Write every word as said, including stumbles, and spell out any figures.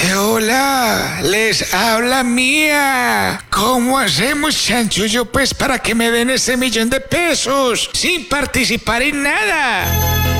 Eh, hola, les habla Mía. ¿Cómo hacemos, chanchullo, pues para que me den ese millón de pesos sin participar en nada?